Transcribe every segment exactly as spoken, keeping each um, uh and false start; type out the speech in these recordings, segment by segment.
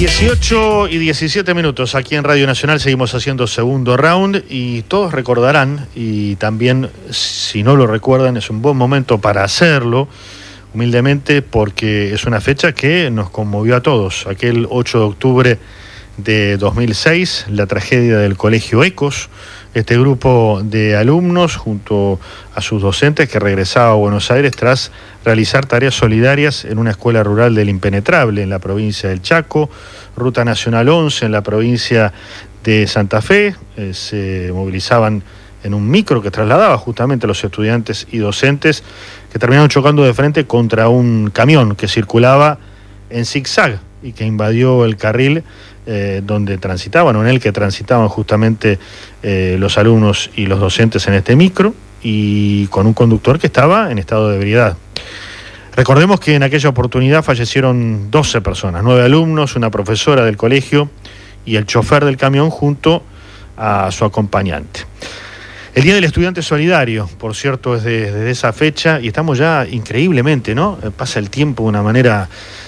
dieciocho y diecisiete minutos aquí en Radio Nacional, seguimos haciendo segundo round y todos recordarán, y también si no lo recuerdan es un buen momento para hacerlo, humildemente, porque es una fecha que nos conmovió a todos. Aquel ocho de octubre de dos mil seis, la tragedia del Colegio Ecos, este grupo de alumnos junto a sus docentes que regresaba a Buenos Aires tras realizar tareas solidarias en una escuela rural del Impenetrable en la provincia del Chaco, Ruta Nacional once en la provincia de Santa Fe. Eh, se movilizaban en un micro que trasladaba justamente a los estudiantes y docentes, que terminaron chocando de frente contra un camión que circulaba en zigzag y que invadió el carril eh, donde transitaban, o en el que transitaban justamente eh, los alumnos y los docentes en este micro, y con un conductor que estaba en estado de ebriedad. Recordemos que en aquella oportunidad fallecieron doce personas, nueve alumnos, una profesora del colegio y el chofer del camión junto a su acompañante. El Día del Estudiante Solidario, por cierto, es de, desde esa fecha, y estamos ya increíblemente, ¿no? Pasa el tiempo de una manera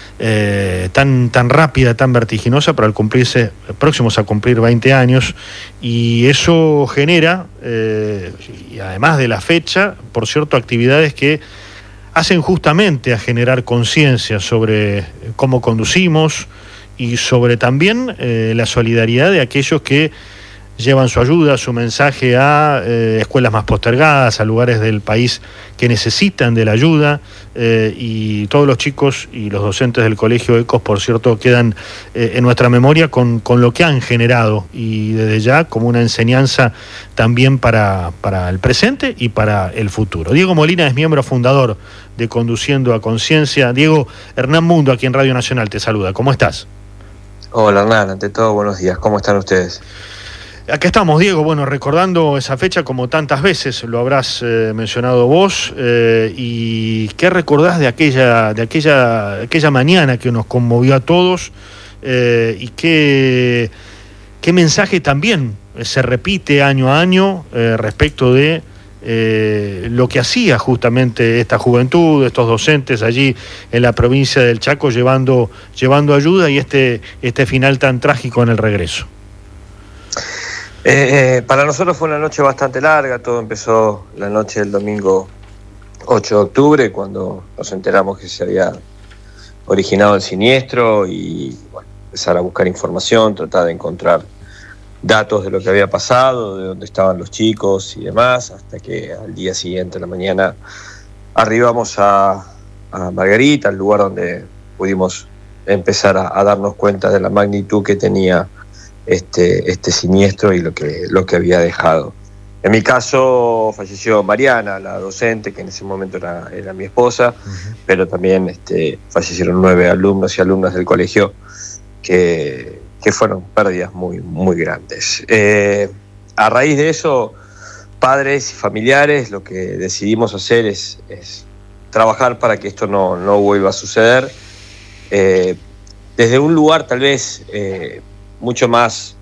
eh, tan, tan rápida, tan vertiginosa, para al cumplirse, próximos a cumplir veinte años, y eso genera, eh, y además de la fecha, por cierto, actividades que hacen justamente a generar conciencia sobre cómo conducimos y sobre también eh, la solidaridad de aquellos que llevan su ayuda, su mensaje a eh, escuelas más postergadas, a lugares del país que necesitan de la ayuda, eh, y todos los chicos y los docentes del Colegio Ecos, por cierto, quedan eh, en nuestra memoria con, con lo que han generado, y desde ya como una enseñanza también para, para el presente y para el futuro. Diego Molina es miembro fundador de Conduciendo a Conciencia. Diego, Hernán Mundo aquí en Radio Nacional te saluda. ¿Cómo estás? Hola Hernán, ante todo buenos días. ¿Cómo están ustedes? Acá estamos, Diego, bueno, recordando esa fecha como tantas veces lo habrás eh, mencionado vos, eh, y ¿qué recordás de aquella, de aquella, aquella mañana que nos conmovió a todos, eh, y qué, qué mensaje también se repite año a año eh, respecto de eh, lo que hacía justamente esta juventud, estos docentes allí en la provincia del Chaco llevando, llevando ayuda, y este, este final tan trágico en el regreso? Eh, eh, para nosotros fue una noche bastante larga. Todo empezó la noche del domingo ocho de octubre, cuando nos enteramos que se había originado el siniestro, y bueno, empezar a buscar información, tratar de encontrar datos de lo que había pasado, de dónde estaban los chicos y demás, hasta que al día siguiente, en la mañana, arribamos a, a Margarita, el lugar donde pudimos empezar a, a darnos cuenta de la magnitud que tenía Este, este siniestro y lo que, lo que había dejado. En mi caso falleció Mariana, la docente, que en ese momento era, era mi esposa, uh-huh. Pero también este, fallecieron nueve alumnos y alumnas del colegio que, que fueron pérdidas muy, muy grandes. Eh, a raíz de eso, padres y familiares, lo que decidimos hacer es, es trabajar para que esto no, no vuelva a suceder, eh, desde un lugar tal vez eh, mucho más,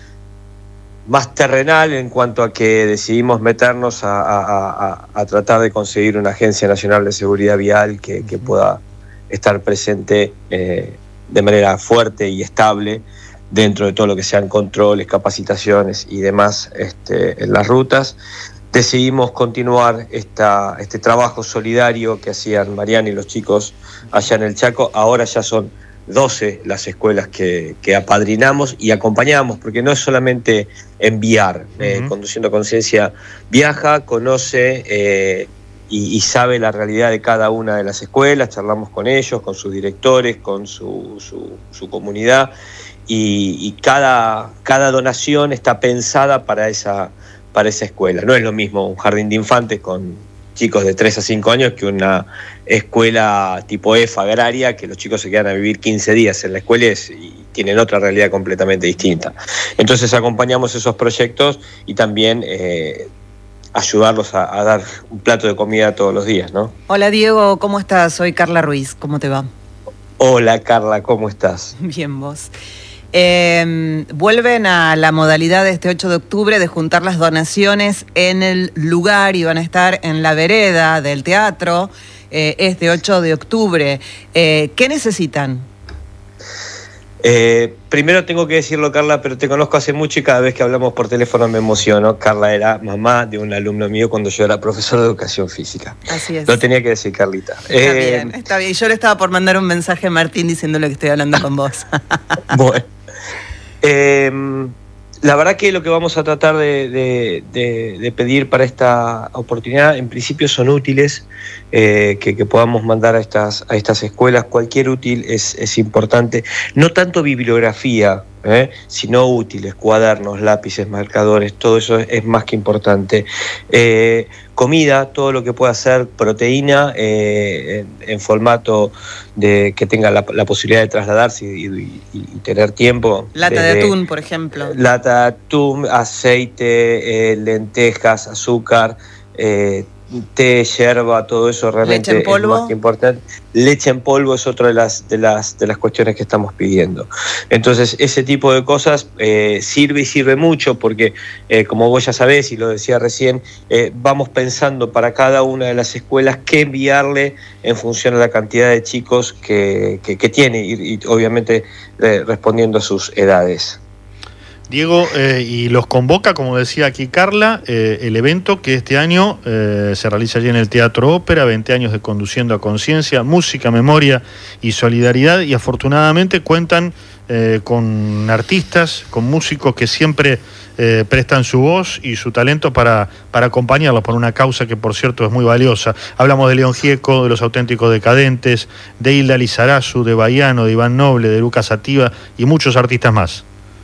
más terrenal, en cuanto a que decidimos meternos a, a, a, a tratar de conseguir una Agencia Nacional de Seguridad Vial que, que pueda estar presente eh, de manera fuerte y estable dentro de todo lo que sean controles, capacitaciones y demás este, en las rutas. Decidimos continuar esta, este trabajo solidario que hacían Mariana y los chicos allá en el Chaco. Ahora ya son doce las escuelas que, que apadrinamos y acompañamos, porque no es solamente enviar. Uh-huh. eh, Conduciendo Conciencia viaja, conoce eh, y, y sabe la realidad de cada una de las escuelas, charlamos con ellos, con sus directores, con su, su, su comunidad, y, y cada, cada donación está pensada para esa, para esa escuela. No es lo mismo un jardín de infantes con chicos de tres a cinco años que una escuela tipo E F A agraria, que los chicos se quedan a vivir quince días en la escuela y tienen otra realidad completamente distinta. Entonces acompañamos esos proyectos y también eh, ayudarlos a, a dar un plato de comida todos los días, ¿no? Hola Diego, ¿cómo estás? Soy Carla Ruiz, ¿cómo te va? Hola Carla, ¿cómo estás? Bien, vos. Eh, vuelven a la modalidad de este ocho de octubre de juntar las donaciones en el lugar, y van a estar en la vereda del teatro eh, este ocho de octubre. Eh, ¿Qué necesitan? Eh, primero tengo que decirlo, Carla, pero te conozco hace mucho y cada vez que hablamos por teléfono me emociono. Carla era mamá de un alumno mío cuando yo era profesor de educación física. Así es. Lo tenía que decir, Carlita. Está eh, bien, está bien. Yo le estaba por mandar un mensaje a Martín diciéndole que estoy hablando con vos. Bueno. Eh, La verdad que lo que vamos a tratar de, de, de, de pedir para esta oportunidad, en principio son útiles, eh, que, que podamos mandar a estas, a estas escuelas. Cualquier útil es, es importante, no tanto bibliografía, eh, sino útiles, cuadernos, lápices, marcadores, todo eso es, es más que importante. Eh, comida, todo lo que pueda ser proteína eh, en, en formato de que tenga la, la posibilidad de trasladarse y, y, y tener tiempo. Lata de atún, por ejemplo. Lata de atún, aceite, eh, lentejas, azúcar, eh, té, yerba, todo eso realmente ¿Leche en polvo? es más que importante. Leche en polvo es otra de las, de las, de las cuestiones que estamos pidiendo. Entonces, ese tipo de cosas eh, sirve y sirve mucho porque, eh, como vos ya sabés y lo decía recién, eh, vamos pensando para cada una de las escuelas qué enviarle en función a la cantidad de chicos que, que, que tiene y, y obviamente eh, respondiendo a sus edades. Diego, eh, y los convoca, como decía aquí Carla, eh, el evento que este año eh, se realiza allí en el Teatro Ópera, veinte años de Conduciendo a Conciencia, música, memoria y solidaridad, y afortunadamente cuentan eh, con artistas, con músicos que siempre eh, prestan su voz y su talento para, para acompañarlos por una causa que, por cierto, es muy valiosa. Hablamos de León Gieco, de Los Auténticos Decadentes, de Hilda Lizarazu, de Baiano, de Iván Noble, de Lucas Sativa y muchos artistas más.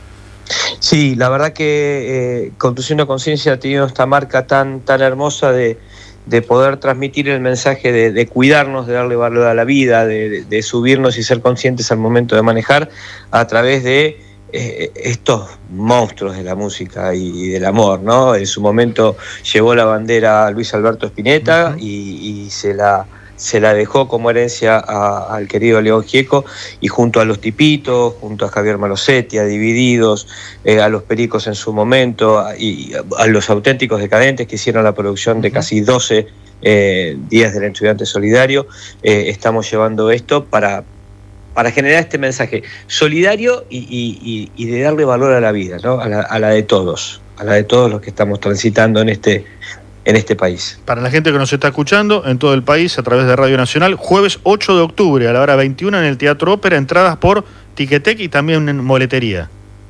Sí, la verdad que eh, Conduciendo a Conciencia ha tenido esta marca tan, tan hermosa de, de poder transmitir el mensaje de, de cuidarnos, de darle valor a la vida, de, de, de subirnos y ser conscientes al momento de manejar a través de eh, estos monstruos de la música y, y del amor, ¿no? En su momento llevó la bandera a Luis Alberto Spinetta uh-huh. y, y se la... se la dejó como herencia a, al querido León Gieco, y junto a Los Tipitos, junto a Javier Malosetti, a Divididos, eh, a Los Pericos en su momento, a, y a, a Los Auténticos Decadentes, que hicieron la producción de casi doce eh, días del estudiante solidario, eh, estamos llevando esto para, para generar este mensaje solidario y, y, y de darle valor a la vida, ¿no? a, la, a la de todos, a la de todos los que estamos transitando en este en este país. Para la gente que nos está escuchando en todo el país a través de Radio Nacional, jueves ocho de octubre a la hora veintiuna en el Teatro Ópera, entradas por Ticketek y también en boletería.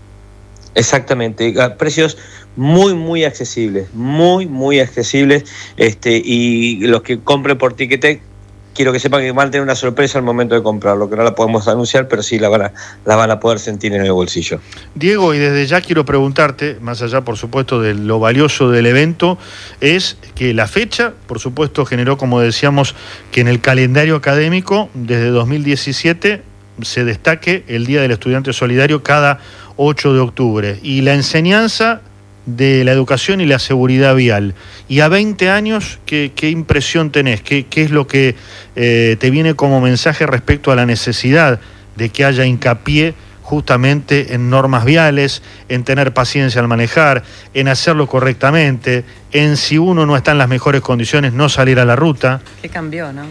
Exactamente, a precios muy muy accesibles, muy muy accesibles, este, y los que compren por Ticketek, quiero que sepan que van a tener una sorpresa al momento de comprarlo, que no la podemos anunciar, pero sí la van a, la van a poder sentir en el bolsillo. Diego, y desde ya quiero preguntarte, más allá por supuesto de lo valioso del evento, es que la fecha, por supuesto, generó, como decíamos, que en el calendario académico, desde dos mil diecisiete, se destaque el Día del Estudiante Solidario cada ocho de octubre, y la enseñanza de la educación y la seguridad vial. Y a veinte años, ¿qué, qué impresión tenés? ¿Qué, qué es lo que eh, te viene como mensaje respecto a la necesidad de que haya hincapié justamente en normas viales, en tener paciencia al manejar, en hacerlo correctamente, en si uno no está en las mejores condiciones, no salir a la ruta? ¿Qué cambió, no?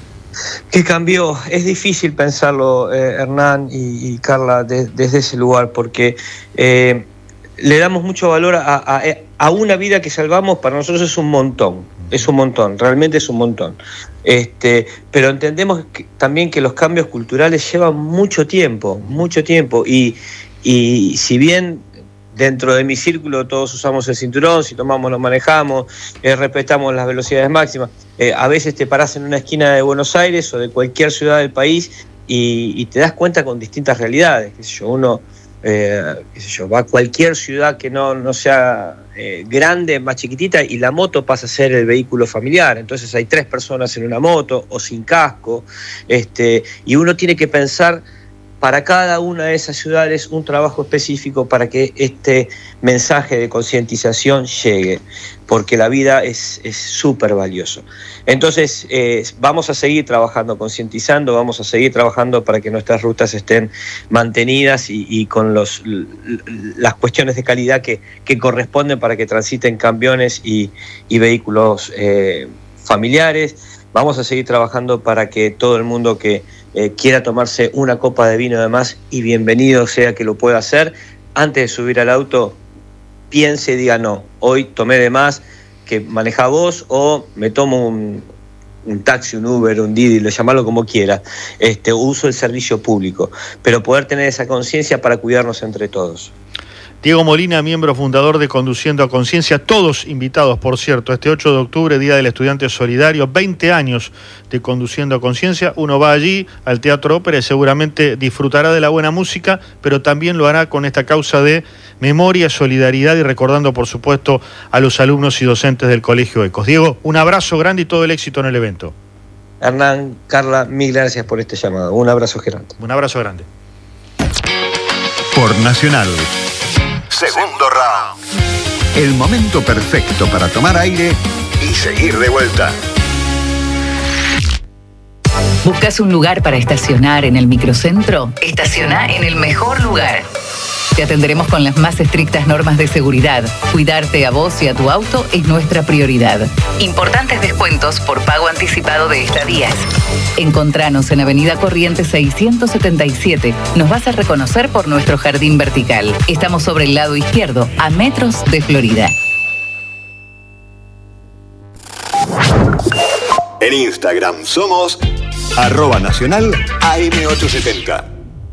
¿Qué cambió? Es difícil pensarlo, eh, Hernán y, y Carla, de, desde ese lugar, porque Eh, le damos mucho valor a, a, a una vida que salvamos. Para nosotros es un montón, es un montón, realmente es un montón. Este, pero entendemos que, también que los cambios culturales llevan mucho tiempo, mucho tiempo, y, y si bien dentro de mi círculo todos usamos el cinturón, si tomamos lo manejamos, eh, respetamos las velocidades máximas, eh, a veces te parás en una esquina de Buenos Aires o de cualquier ciudad del país y, y te das cuenta con distintas realidades, qué sé yo, uno... Eh, qué sé yo, va a cualquier ciudad que no, no sea eh, grande, más chiquitita, y la moto pasa a ser el vehículo familiar. Entonces hay tres personas en una moto o sin casco, este, y uno tiene que pensar para cada una de esas ciudades un trabajo específico para que este mensaje de concientización llegue, porque la vida es súper valioso. Entonces eh, vamos a seguir trabajando, concientizando, vamos a seguir trabajando para que nuestras rutas estén mantenidas y, y con los, las cuestiones de calidad que, que corresponden para que transiten camiones y, y vehículos eh, familiares. Vamos a seguir trabajando para que todo el mundo que, eh, quiera tomarse una copa de vino de más, y bienvenido sea que lo pueda hacer, antes de subir al auto, piense y diga no, hoy tomé de más, que maneja vos, o me tomo un, un taxi, un Uber, un Didi, lo llamarlo como quiera, este, uso el servicio público, pero poder tener esa conciencia para cuidarnos entre todos. Diego Molina, miembro fundador de Conduciendo a Conciencia, todos invitados, por cierto, este ocho de octubre, Día del Estudiante Solidario, veinte años de Conduciendo a Conciencia. Uno va allí al Teatro Ópera y seguramente disfrutará de la buena música, pero también lo hará con esta causa de memoria, solidaridad y recordando, por supuesto, a los alumnos y docentes del Colegio Ecos. Diego, un abrazo grande y todo el éxito en el evento. Hernán, Carla, mil gracias por este llamado. Un abrazo grande. Un abrazo grande. Por Nacional. Segundo round. El momento perfecto para tomar aire y seguir de vuelta. ¿Buscas un lugar para estacionar en el microcentro? Estaciona en el mejor lugar. Te atenderemos con las más estrictas normas de seguridad. Cuidarte a vos y a tu auto es nuestra prioridad. Importantes descuentos por pago anticipado de estadías. Encontranos en Avenida Corrientes seiscientos setenta y siete. Nos vas a reconocer por nuestro jardín vertical. Estamos sobre el lado izquierdo, a metros de Florida. En Instagram somos arroba nacional A M ochocientos setenta.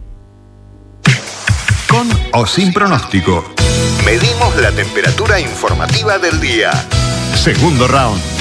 Con o sin pronóstico. Medimos la temperatura informativa del día. Segundo round.